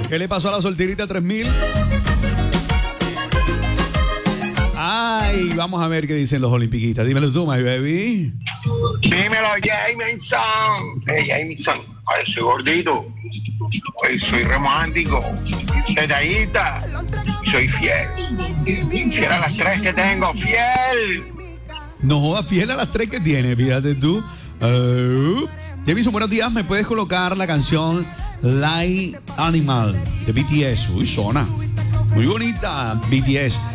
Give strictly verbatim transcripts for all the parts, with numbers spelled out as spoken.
¿Qué le pasó a la solterita tres mil? Ay, vamos a ver qué dicen los olimpiquistas. Dímelo tú, my baby. Dímelo, Jameson. Hey, Jameson. Ay, soy gordito. Ay, soy romántico. Detallista. Soy fiel. Fiel a las tres que tengo. Fiel. No jodas, fiel a las tres que tiene, fíjate tú. Uh, Jameson, buenos días. ¿Me puedes colocar la canción Like Animal de B T S? Uy, zona. Muy bonita, B T S.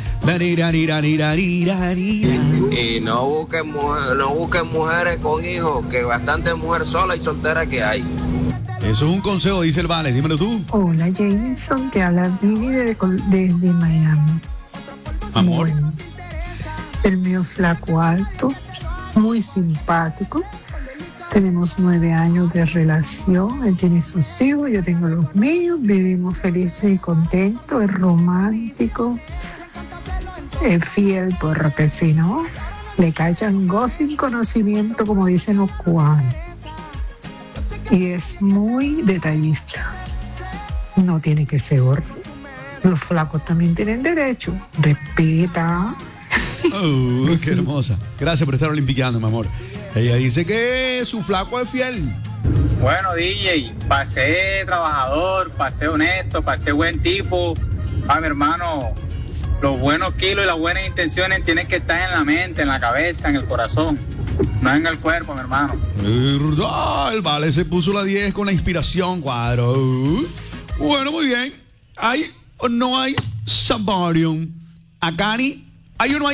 Y no busquen, mujer, no busquen mujeres con hijos, que bastante mujer sola y soltera que hay. Eso es un consejo, dice el Vale. Dímelo tú. Hola, Jameson, te habla Vivi desde, desde Miami. Amor. Bueno, el mío flaco alto, muy simpático. Tenemos nueve años de relación. Él tiene sus hijos, yo tengo los míos. Vivimos felices y contentos. Es romántico. Es fiel, porque si no, le cachan gozo sin conocimiento, como dicen los cubanos. Y es muy detallista. No tiene que ser gordo. Los flacos también tienen derecho. Respeta. Oh, qué hermosa. Gracias por estar olimpiqueando, mi amor. Ella dice que su flaco es fiel. Bueno, D J, pasé trabajador, pasé honesto, pasé buen tipo. A mi hermano, los buenos kilos y las buenas intenciones tienen que estar en la mente, en la cabeza, en el corazón, no en el cuerpo, mi hermano. ¿Verdad? El Vale se puso la diez con la inspiración, cuadro. Bueno, muy bien. ¿Hay o no hay Sabarium? Acani, ¿hay o no hay?